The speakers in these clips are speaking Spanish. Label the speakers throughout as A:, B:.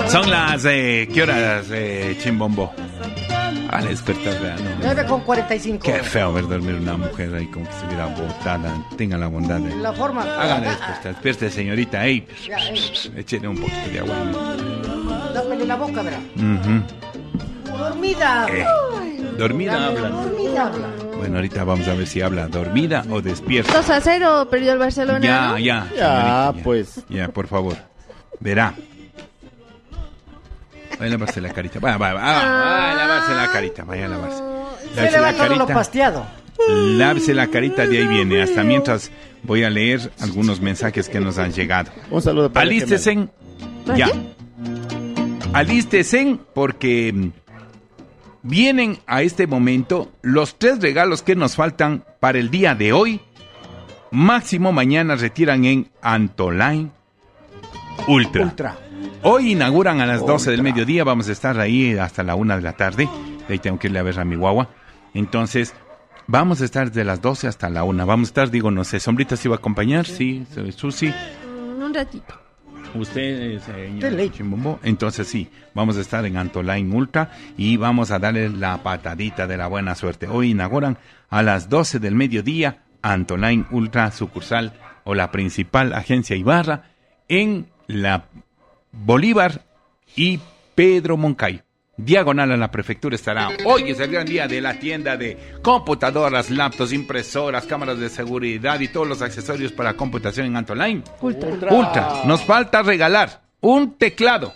A: Son las, ¿qué horas, Chimbombo? A la despertar, vean.
B: 9:45.
A: Qué feo ver dormir una mujer ahí como que estuviera botada. Tenga la bondad de...
B: La forma.
A: Háganle despertar. Despierte, señorita. Ey, échale un poquito de agua.
B: Dámele la boca, verá.
A: Dormida. Dormida habla.
B: Dormida habla.
A: Bueno, ahorita vamos a ver si habla dormida o despierta.
C: 2-0 perdió el Barcelona,
A: Ya,
C: ¿no?
A: ya,
D: pues.
A: Ya, por favor. Verá. Vaya a lavarse la carita. Vaya a lavarse la carita. Vaya a lavarse.
B: Se le va todo lo pasteado.
A: Lávese la carita, de ahí viene. Hasta mientras voy a leer algunos mensajes que nos han llegado.
D: Un saludo para
A: Alístesen. Ya. Alístesen porque vienen a este momento los 3 regalos que nos faltan para el día de hoy. Máximo mañana retiran en Antoline Ultra. Hoy inauguran a las 12 del mediodía. Vamos a estar ahí hasta la 1 de la tarde. De ahí tengo que irle a ver a mi guagua. Entonces, vamos a estar de las 12 hasta la 1. Vamos a estar, digo, no sé, ¿Sombrita se va a acompañar? Sí, Susi.
C: Un ratito.
A: Usted, señor Chimbombo. Entonces sí, vamos a estar en Antoline Ultra y vamos a darle la patadita de la buena suerte. Hoy inauguran a las 12 del mediodía Antoline Ultra, sucursal o la principal agencia Ibarra en la Bolívar y Pedro Moncayo. Diagonal a la prefectura estará. Hoy es el gran día de la tienda de computadoras, laptops, impresoras, cámaras de seguridad y todos los accesorios para computación en Antoline Ultra. Nos falta regalar un teclado,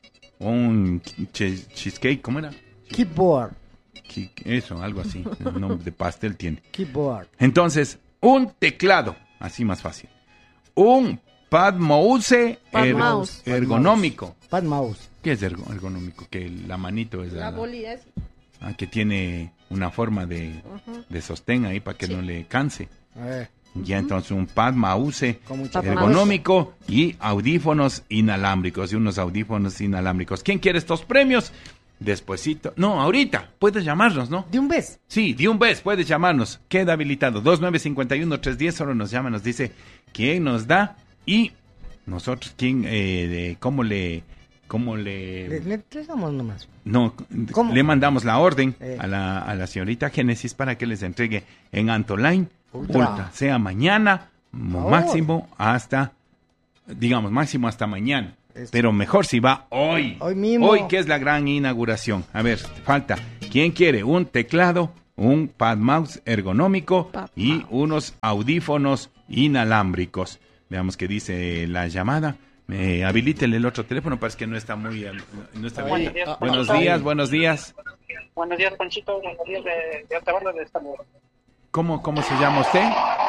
A: un cheesecake, ¿cómo era?
B: Keyboard.
A: Eso, algo así. El nombre de pastel tiene.
B: Keyboard.
A: Entonces, un teclado, así más fácil. Un pad mouse ergonómico.
B: Pad mouse.
A: ¿Qué es ergonómico? Que la manito es
C: la bolilla es...
A: que tiene una forma de sostén ahí para que no le canse. Ya entonces un pad mouse ergonómico y audífonos inalámbricos. Y unos audífonos inalámbricos. ¿Quién quiere estos premios? Despuesito. No, ahorita. Puedes llamarnos, ¿no?
B: ¿De un vez?
A: Sí, de un vez. Puedes llamarnos. Queda habilitado. 2951-310. Solo nos llama, nos dice quién nos da y nosotros quién, cómo le
B: entregamos nomás.
A: No, ¿cómo? Le mandamos la orden a la señorita Génesis para que les entregue en Antoline Ultra. Sea mañana, máximo hasta mañana. Pero mejor si va hoy.
B: Hoy mismo.
A: Hoy que es la gran inauguración. A ver, falta. ¿Quién quiere? Un teclado, un pad mouse ergonómico y unos audífonos inalámbricos. Veamos qué dice la llamada. Habilítele el otro teléfono, parece que no está muy... No está bien. Buenos días.
E: Buenos días, Panchito. Buenos días de Altabarro de Estambul.
A: ¿Cómo se llama usted?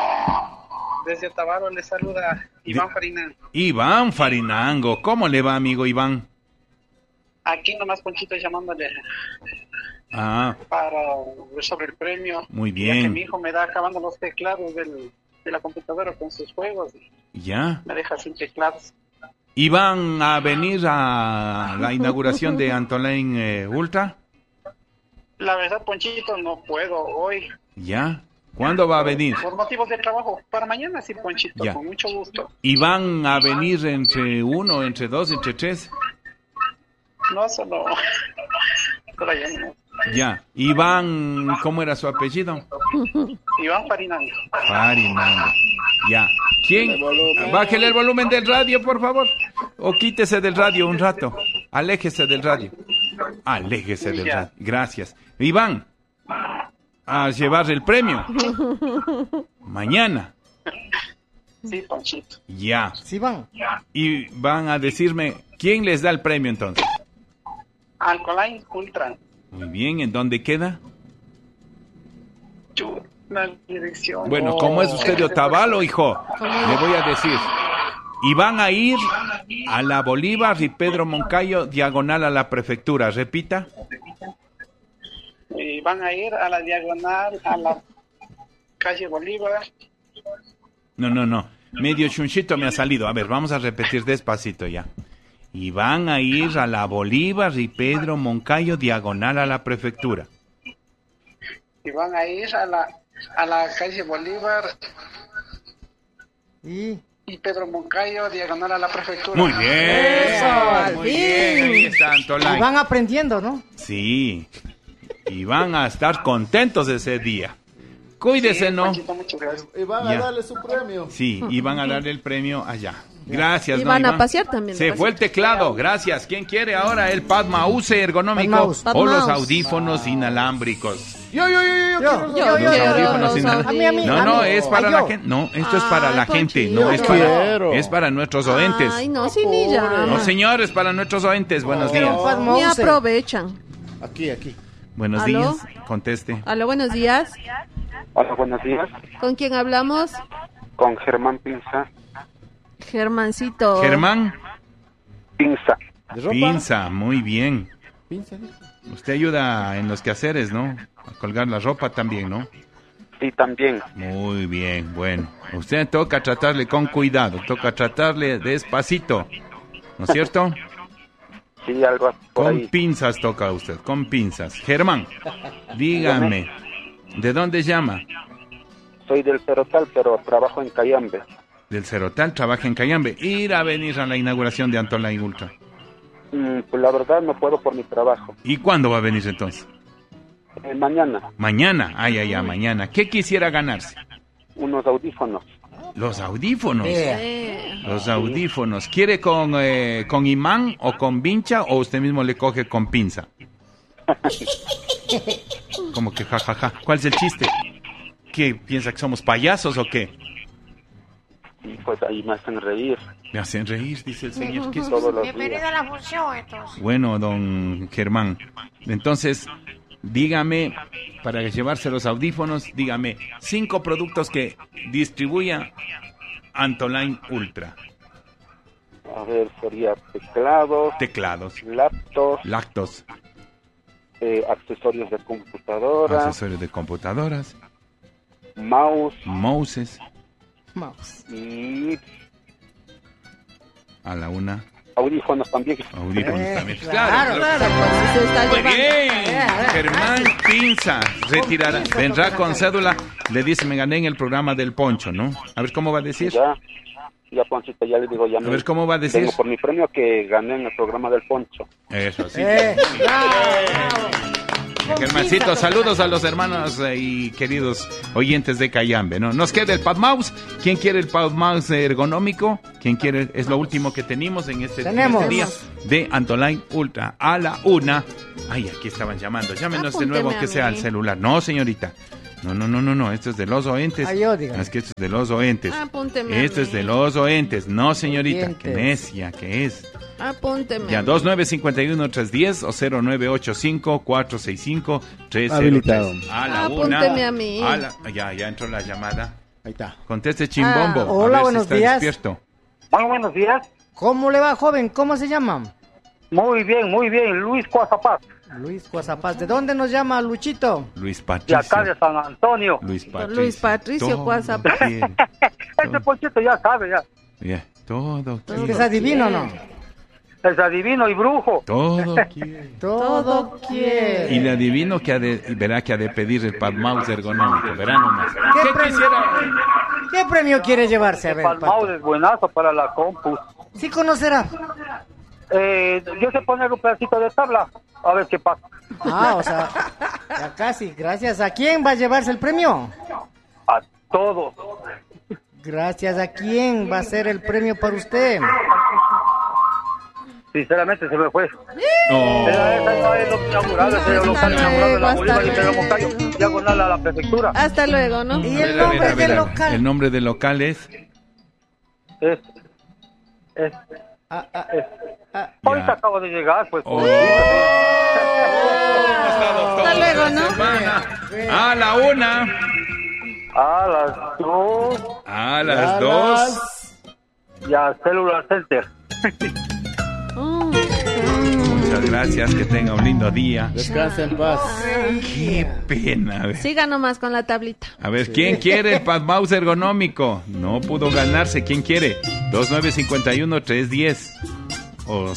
E: Desde Altabarro le saluda Iván Farinango.
A: Iván Farinango. ¿Cómo le va, amigo Iván?
E: Aquí nomás, Panchito, llamándole
A: para
E: ver sobre el premio.
A: Muy bien.
E: Ya que mi hijo me da acabando los teclados de la computadora con sus juegos.
A: Ya.
E: Me deja sin teclados.
A: ¿Y van a venir a la inauguración de Antoline Ultra?
E: La verdad, Ponchito, no puedo hoy.
A: ¿Ya? ¿Cuándo va a venir?
E: Por motivos de trabajo. Para mañana sí, Ponchito, con mucho gusto.
A: ¿Y van a venir entre 1, entre 2, entre 3?
E: No, solo... Por allá no.
A: Ya. Iván, ¿cómo era su apellido?
E: Iván Farinango.
A: Farinango. Ya. ¿Quién? Bájele el volumen del radio, por favor. O quítese del radio un rato. Aléjese del radio. Aléjese del radio. Gracias. Iván, a llevar el premio. Mañana.
E: Sí, Panchito.
A: Ya.
B: Sí van.
A: Y van a decirme, ¿quién les da el premio entonces?
E: Antoline Ultra.
A: Muy bien, ¿en dónde queda?
E: Una dirección.
A: Bueno, ¿cómo es usted de Otavalo, hijo? Le voy a decir. Y van a ir a la Bolívar y Pedro Moncayo, diagonal a la prefectura. Repita.
E: Y van a ir a la diagonal a la calle Bolívar.
A: No. Medio chunchito me ha salido. A ver, vamos a repetir despacito ya. Y van a ir a la Bolívar y Pedro Moncayo, diagonal a la prefectura.
E: Y van a ir a la calle Bolívar
B: y
E: y Pedro Moncayo, diagonal a la prefectura.
A: Muy bien.
C: Eso,
A: Muy bien. Ahí está
B: Y
A: Antolay.
B: van aprendiendo, ¿no?
A: Sí. Y van a estar contentos ese día. Cuídese, ¿no?
E: Panchito, muchas gracias.
D: Y van a
A: Ya.
D: darle su premio.
A: Sí, y van a darle el premio allá. Gracias,
C: Y
A: ¿no,
C: van a
A: Iván?
C: pasear también.
A: Se
C: ¿no?
A: fue el teclado, gracias. ¿Quién quiere ahora el Pad Mouse ergonómico
B: Pad Mouse.
A: o los
C: Pad Mouse.
A: audífonos inalámbricos?
D: Yo quiero
B: Yo.
A: Los
C: quiero
A: audífonos
C: los
A: inalámbricos.
B: A mí.
A: No, es para
B: Ay,
A: la
B: yo.
A: gente. No, esto es para la
C: Ay,
A: gente,
C: Ponchito.
A: no es
D: Yo
A: para,
D: quiero.
A: es para nuestros oentes.
C: Ay, no, sí, ni llama.
A: No, señores, para nuestros oentes. Buenos días.
B: Pad
C: Ni
B: Mouse.
C: aprovechan.
D: Aquí.
A: Buenos
C: ¿Aló?
A: días. Conteste.
C: Aló, buenos días.
F: Hola, buenos días.
C: ¿Con quién hablamos?
F: Con Germán Pinza.
C: Germancito.
A: Germán
F: Pinza.
D: ¿De ropa?
A: Pinza, muy bien.
D: Pinza, dijo.
A: Usted ayuda en los quehaceres, ¿no? A colgar la ropa también, ¿no?
F: Sí, también.
A: Muy bien, bueno. Usted toca tratarle con cuidado, toca tratarle despacito, ¿no es cierto?
F: Sí, algo por
A: Con
F: ahí.
A: pinzas toca usted, con pinzas. Germán, dígame, ¿de dónde llama?
F: Soy del Cerotal, pero trabajo en Cayambe.
A: Del Cerotal, trabaja en Cayambe. Ir a venir a la inauguración de Antolay Ultra.
F: Pues la verdad no puedo por mi trabajo.
A: ¿Y cuándo va a venir entonces?
F: Mañana,
A: Mañana, mañana. ¿Qué quisiera ganarse?
F: unos audífonos.
A: Los audífonos.
C: Eh,
A: Los audífonos. ¿Quiere con imán o con vincha o usted mismo le coge con pinza? Como que jajaja. ¿Cuál es el chiste? ¿Qué? ¿Piensa que somos payasos o qué?
F: Y pues ahí me hacen reír
A: Me hacen reír, dice el señor. ¿Qué es?
F: todos los
B: Bienvenido
F: días.
B: a la función, entonces.
A: Bueno, don Germán. Entonces, dígame, para llevarse los audífonos, dígame 5 productos que distribuya Antolay Ultra.
F: A ver, sería teclados,
A: Teclados,
F: laptops,
A: lactos,
F: accesorios de computadora,
A: accesorios de computadoras,
F: mouse
A: mouses,
B: Mouse.
F: y
A: a la una,
F: audífonos también.
A: audífonos también.
B: claro.
C: claro, pues se está
A: Muy
C: llevando.
A: bien, Germán Pinza retirará, vendrá con cédula, le dice me gané en el programa del Poncho, ¿no? A ver cómo va a decir.
F: Ya, Ponchito, ya le digo, ya
A: A ver cómo va a decir.
F: vengo por mi premio que gané en el programa del Poncho.
A: Eso sí.
B: Bravo.
A: Germancito, saludos a los hermanos y queridos oyentes de Cayambe, ¿no? Nos queda el Pad Mouse. ¿Quién quiere el Pad Mouse ergonómico? ¿Quién quiere? Es lo último que tenemos en este
B: Tenemos.
A: día de Antolay Ultra a la una. Ay, aquí estaban llamando. Llámenos de
C: Apúnteme
A: nuevo
C: a
A: que sea
C: mí.
A: al celular. No, señorita. No. Esto es de los oentes.
B: Ay, yo, diga.
A: Es que esto es de los oentes.
C: Apúnteme a
A: Esto es
C: mí.
A: de los oentes. No, señorita.
B: Oyentes.
A: Qué necia que es.
C: Apúnteme.
A: Ya, 2951-310 o 0985-465-303.
D: Habilitado.
A: A la
C: Apúnteme
A: una.
C: a mí.
A: Ya entró la llamada.
D: Ahí está.
A: Conteste Chimbombo.
C: Ah.
A: A
B: Hola,
A: ver si
B: buenos
A: está
B: días.
A: despierto.
E: Muy buenos días.
B: ¿Cómo le va, joven? ¿Cómo se llama?
E: Muy bien, Luis Cuazapaz,
B: Luis Cuazapaz. ¿De dónde nos llama Luchito?
A: Luis
E: de
A: Patricio.
E: acá de San Antonio.
C: Luis Patricio
A: Todo
C: Cuazapaz.
A: quiere.
E: Este Ponchito ya sabe, ya.
A: Ya, todo
B: ¿Es
A: quiere.
B: adivino o no?
E: Es adivino y brujo.
A: Todo quiere.
B: Todo quiere.
A: Y le adivino que verá que ha de pedir el Pad Mouse ergonómico. Verá nomás.
B: ¿Qué
A: ¿Qué
B: premio?
A: quisiera?
B: ¿Qué premio quiere llevarse? A ver,
E: Palmao
B: Pato.
E: es buenazo para la compu.
B: ¿Sí conocerá?
E: Yo sé poner un pedacito de tabla, a ver qué pasa.
B: Ah, o sea, ya casi. Gracias. ¿A quién va a llevarse el premio?
E: A todos.
B: Gracias. ¿A quién va a ser el premio para usted?
E: Sinceramente se me fue.
A: Oh.
E: Esa no es lo inaugural, ese es el local inaugural de la Bolívar y Pedro Moncayo, diagonal a la prefectura.
C: Hasta luego, ¿no?
B: ¿Y el
A: A
B: nombre
A: ver,
B: del
A: El
B: local?
A: nombre del local es...
E: Es, ahorita
A: Ya.
E: acabo de llegar, pues.
A: Oh.
C: Hasta luego, ¿no?
A: A la una.
E: A las 2,
A: A las 2.
E: ya Cellular Center.
A: Muchas gracias, que tenga un lindo día.
D: Descansa en paz.
A: Qué pena.
C: Siga nomás con la tablita.
A: A ver, ¿quién quiere el Pad Mouse ergonómico? No pudo ganarse. ¿Quién quiere? 2951-310 o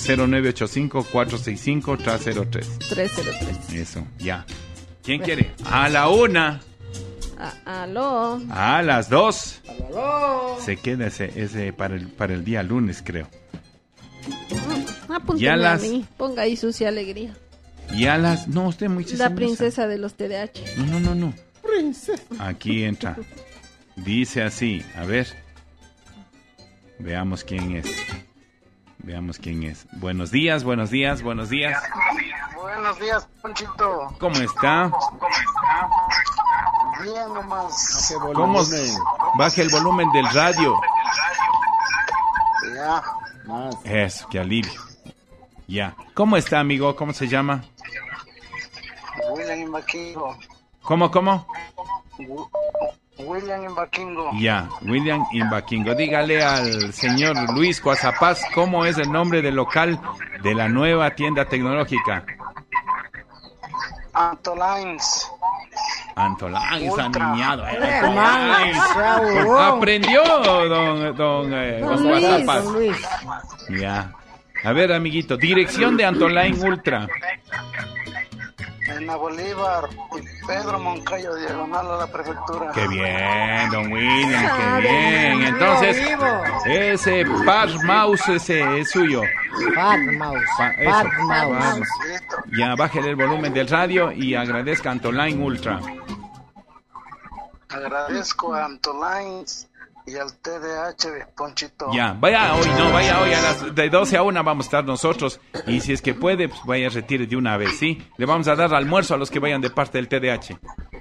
A: 0985-465-303.
C: 303.
A: Eso, ya. ¿Quién quiere? A la una.
C: Aló.
A: A las 2.
B: Aló.
A: Se queda ese para el día lunes, creo.
C: Apúnteme
A: Ya
C: a mí. Ponga ahí Sucia Alegría.
A: Y a las... No, usted muy
C: La
A: chistosa.
C: princesa de los TDAH.
A: No. Princesa. Aquí entra. Dice así, a ver. Veamos quién es. Buenos días.
D: Buenos días, Ponchito.
A: ¿Cómo está?
D: Bien nomás.
A: ¿Cómo? Baje el volumen del radio.
D: Ya.
A: Eso, qué alivio. Ya. ¿Cómo está, amigo? ¿Cómo se llama?
D: William Imbaquingo.
A: ¿Cómo?
D: William Imbaquingo.
A: Ya, William Imbaquingo. Dígale al señor Luis Coazapaz cómo es el nombre del local de la nueva tienda tecnológica.
D: Antolines.
A: Antolines, aniñado.
B: Hermano,
A: Aprendió, don Coazapaz.
B: Don Luis.
A: Ya. A ver, amiguito, dirección de Antolines Ultra.
D: En la Bolívar y Pedro Moncayo, diagonal a la prefectura.
A: Qué bien, don William, qué bien. Entonces, ese Pad Mouse ese es suyo.
B: Pad Mouse. Pad Mouse.
D: Listo.
A: Ya, bájale el volumen del radio y agradezca a Antolines Ultra.
D: Agradezco a Antolines y al TDH, Ponchito.
A: Ya, vaya hoy, a las de 12 a 1 vamos a estar nosotros. Y si es que puede, pues vaya a retirar de una vez, ¿sí? Le vamos a dar almuerzo a los que vayan de parte del TDH.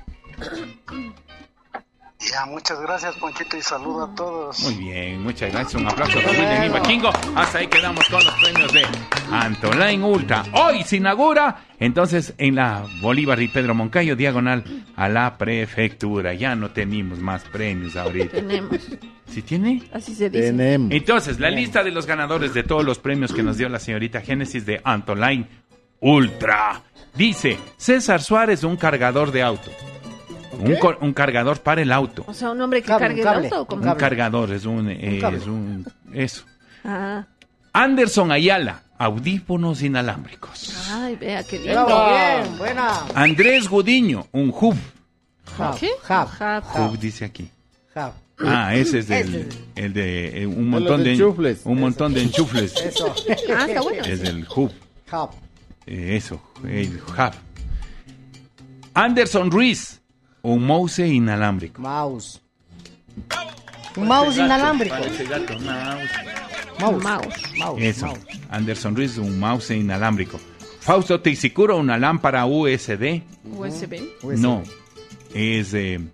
D: Ya, muchas gracias, Ponchito, y saludo a todos.
A: Muy bien, muchas gracias. Un aplauso a William Imbaquingo. Hasta ahí quedamos con los premios de Antolines Ultra. Hoy se inaugura, entonces, en la Bolívar y Pedro Moncayo, diagonal a la prefectura. Ya no tenemos más premios ahorita.
C: Tenemos.
A: ¿Sí tiene?
C: Así se dice.
G: Tenemos.
A: Entonces, la lista de los ganadores de todos los premios que nos dio la señorita Génesis de Antolines Ultra. Dice, César Suárez, un cargador de auto. Un cargador para el auto.
C: O sea, un hombre que
B: Cable,
C: cargue
B: cable.
C: el auto. ¿O cómo?
A: Un cargador, es un eso.
C: Ah.
A: Anderson Ayala, audífonos inalámbricos.
C: Ay, vea qué
B: Bravo,
C: lindo.
B: bien, buena.
A: Andrés Gudiño, un hub.
C: ¿Qué?
B: Hub.
A: Hub dice aquí.
B: Hub.
A: Ah, ese es
B: Ese.
A: el de un montón de
G: enchufles.
A: un montón de enchufles.
B: Eso.
C: Ah, está bueno.
A: Es el hub.
B: Hub.
A: Eso, el hub. Anderson Ruiz, un mouse inalámbrico.
B: Mouse. Un mouse inalámbrico.
C: Mouse.
A: Eso.
B: Mouse.
A: Anderson Ruiz, un mouse inalámbrico. Fausto Teixicuro, una lámpara USB.
C: USB.
A: No, es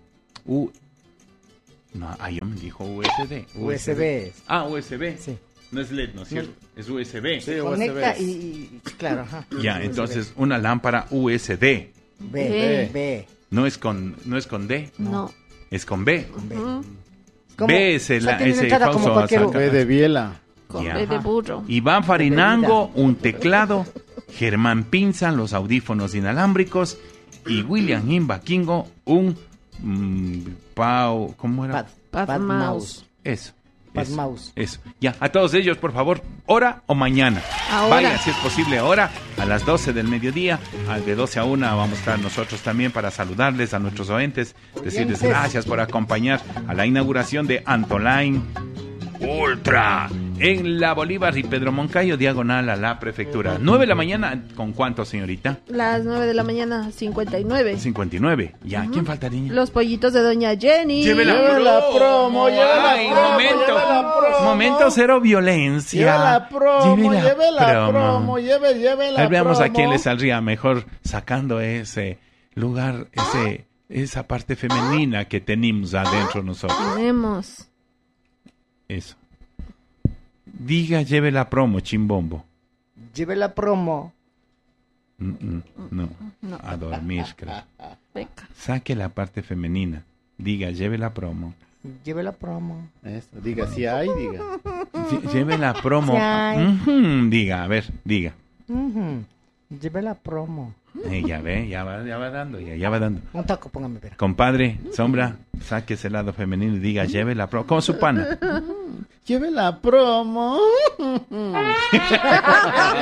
A: no, yo me dijo USB.
B: USB.
A: Ah, USB.
B: Sí.
A: No es LED, ¿no es cierto? Es USB.
G: Sí,
B: Conecta
G: USB.
B: y claro, ajá.
A: Ya, entonces una lámpara USB.
B: B.
A: No es con D,
C: No.
A: es con B.
B: ¿Cómo?
A: B es
B: O sea, tiene
A: ese
B: entrada como
A: Fausto
B: cualquier
A: Azaca.
G: B de biela.
C: Con
A: Ya.
C: B de burro.
A: Iván Farinango, un teclado. Germán Pinza, los audífonos inalámbricos. Y William Imbaquingo, un ¿cómo era?
C: Pad Mouse.
A: Eso.
B: Pad
A: Eso,
B: Mouse.
A: eso. Ya, a todos ellos, por favor, hora o mañana.
C: Ahora.
A: Vaya, si es posible, ahora, a las 12 del mediodía, de 12 a 1 vamos a estar nosotros también para saludarles a nuestros oyentes, decirles gracias por acompañar a la inauguración de Antolines Ultra en la Bolívar y Pedro Moncayo, diagonal a la prefectura. 9 de la mañana, ¿con cuánto, señorita?
C: Las 9 de la mañana, 59.
A: 59. Ya, ¿quién falta, niña?
C: Los pollitos de Doña Jenny.
G: Lleve la promo, lleve la
A: Ay,
G: promo,
A: momento,
G: lleve la promo.
A: momento cero violencia.
G: Lleve la promo, lleve la
A: promo.
G: promo, lleve la
A: Ahí veamos
G: promo.
A: a quién le saldría mejor sacando ese lugar, esa parte femenina que tenemos adentro nosotros.
C: Tenemos.
A: Eso. Diga, lleve la promo, chimbombo.
B: Lleve la promo.
A: No, a dormir, creo.
C: Venga.
A: Saque la parte femenina. Diga, lleve la promo.
B: Lleve la promo.
G: Eso, diga, si hay, diga.
A: Lleve la promo.
B: Sí hay.
A: Diga, a ver, diga.
B: Ujú. Lleve la promo.
A: Ya ve, ya va dando, ya va dando.
B: Un taco, póngame ver.
A: Compadre, Sombra, saque ese lado femenino y diga, lleve la promo. Como su pana.
G: Lleve la promo.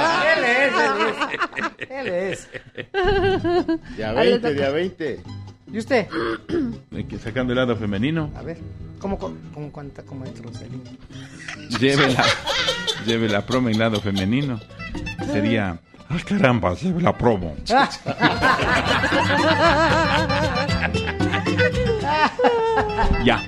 B: Él es.
G: Día
C: Ahí le
G: 20,
C: toca.
G: día 20.
B: ¿Y usted?
A: Sacando el lado femenino.
B: A ver, ¿cómo cuánta como es Rosalía?
A: Lleve la promo en lado femenino. Sería... ¡Ah, caramba! Lleve la promo. Ya.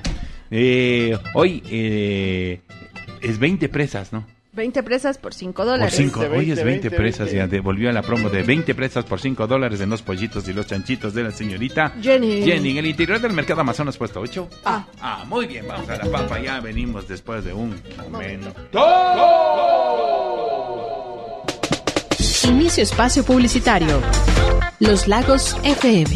A: Hoy es 20 presas, ¿no?
C: 20 presas por $5.
A: Por 5.
G: 20,
A: Hoy es 20 presas.
G: 20.
A: Ya devolvió a la promo de 20 presas por $5 en los pollitos y los chanchitos de la señorita
C: Jenny.
A: Jenny, en el interior del mercado Amazonas, puesto 8. Muy bien. Vamos a la papa. Ya venimos después de un momento.
H: Inicio espacio publicitario. Los Lagos FM.